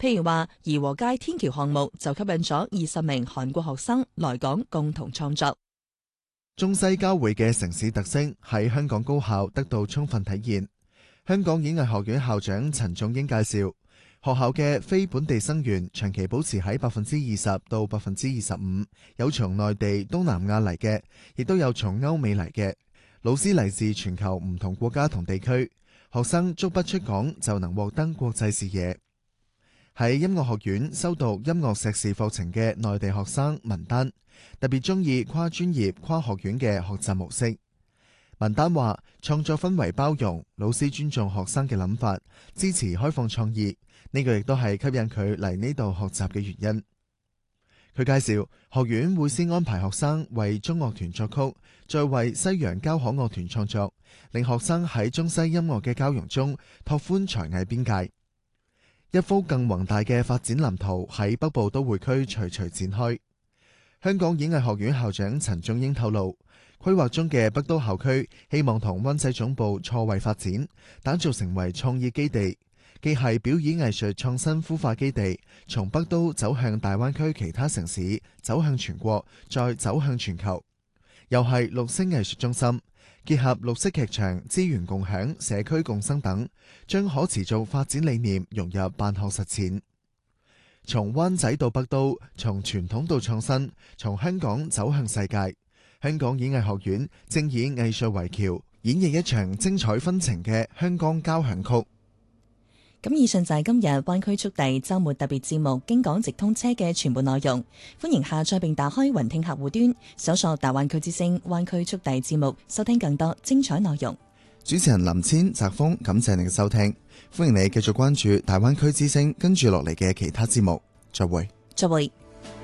譬如話怡和街天橋項目就吸引咗20名韓國學生來港共同創作。 中西交匯嘅城市特色喺香港高校得到充分體現。香港演藝學院校長陳仲英介紹，學校嘅非本地生源長期保持喺20%到25%，有從內地、東南亞嚟嘅，亦都有從歐美嚟嘅。老師嚟自全球唔同國家同地區，學生足不出港就能獲得國際視野。喺音樂學院修讀音樂碩士課程嘅內地學生文丹，特別中意跨專業、跨學院嘅學習模式。文丹話：創作氛圍包容，老師尊重學生嘅諗法，支持開放創意，呢個亦都係吸引佢嚟呢度學習嘅原因。佢介紹，學院會先安排學生為中樂團作曲，再為西洋交響樂團創作，令學生喺中西音樂嘅交融中拓寬才藝邊界。一幅更宏大嘅發展藍圖喺北部都會區徐徐展開。香港演藝學院校長陳仲英透露，規劃中嘅北都校區希望同灣仔總部錯位發展，打造成為創意基地，既係表演藝術創新孵化基地，從北都走向大灣區其他城市，走向全國，再走向全球，又係綠色藝術中心，結合綠色劇場、資源共享、社區共生等，將可持續發展理念融入辦學實踐。從灣仔到北都，從傳統到創新，從香港走向世界。香港演藝學院正以藝術為橋，演繹一場精彩紛呈嘅香港交響曲。 咁以上就係今日灣區速遞週末特別節目經港直通車嘅全部內容。歡迎下載並打開雲聽客戶端，搜索大灣區之聲灣區速遞節目，收聽更多精彩內容。 主持人林千、澤峰，感謝你嘅收聽。歡迎你繼續關注大灣區之聲跟住落嚟嘅其他節目。再會。 再會。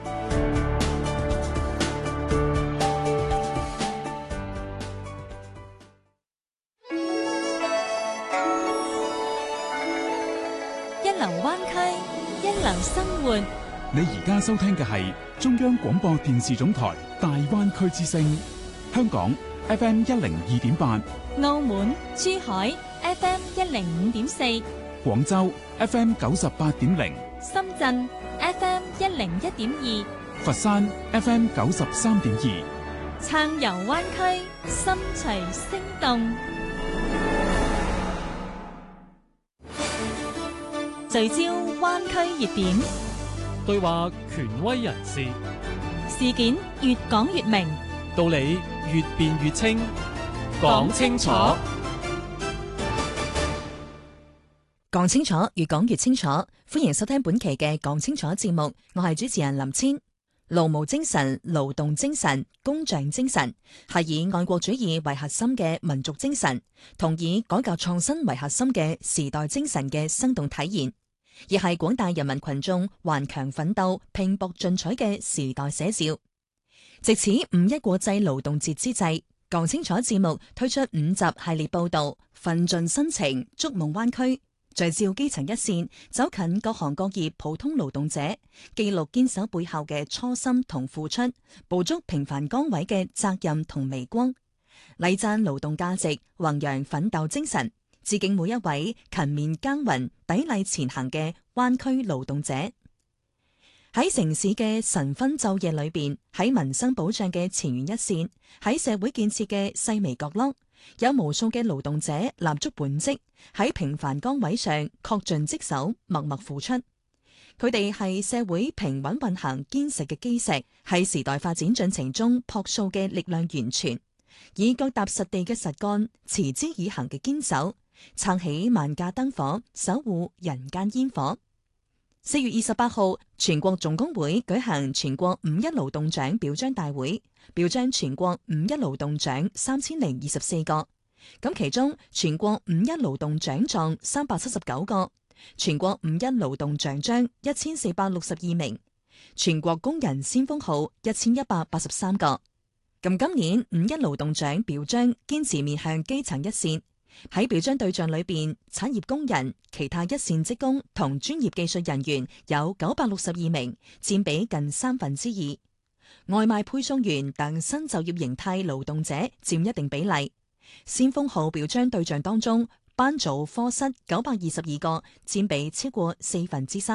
一流灣區，一流生活。 你而家收聽嘅係中央廣播電視總台大灣區之聲，香港 FM 102.8， 澳門、珠海 FM 105.4， 廣州 FM 98.0， 深圳 FM 101.2， 佛山 FM 93.2。 撐遊灣區，心隨聲動。聚焦灣區熱點， 對話權威人士， 事件越講越明， 道理越辯越清，講清楚。 講清楚，越講越清楚。歡迎收聽本期嘅講清楚節目，我係主持人林千。勞務精神、勞動精神、工匠精神係以愛國主義為核心嘅民族精神，同以改革創新為核心嘅時代精神嘅生動體現，亦係廣大人民群眾頑強奮鬥、拼搏進取嘅時代寫照。藉此五一國際勞動節之際，講清楚節目推出5集系列報道，奮盡新情，觸夢灣區，聚焦基層一線，走近各行各業普通勞動者，記錄堅守背後嘅初心同付出，捕捉平凡崗位嘅責任同微光，禮讚勞動價值，弘揚奮鬥精神，致敬每一位勤勉耕耘、砥礪前行嘅灣區勞動者。喺城市嘅晨昏晝夜裏邊，喺民生保障嘅前沿一線，喺社會建設嘅細微角落，有無數嘅勞動者立足本職，喺平凡崗位上恪盡職守，默默付出。佢哋係社會平穩運行堅實嘅基石，喺時代發展進程中樸素嘅力量源泉，以腳踏實地嘅實幹、持之以恆嘅堅守，撐起萬家燈火，守護人間煙火。4月28號，全國總工會舉行全國五一勞動獎表彰大會，表彰全國五一勞動獎3024個。咁其中全國五一勞動獎狀379個，全國五一勞動獎章1462名，全國工人先鋒號1183個。咁今年五一勞動獎表彰堅持面向基層一線。喺表彰對象裏邊，產業工人、其他一線職工同專業技術人員有962名，佔比近2/3。外賣配送員等新就業形態勞動者佔一定比例。先鋒號表彰對象當中，班組科室922個，佔比超過3/4。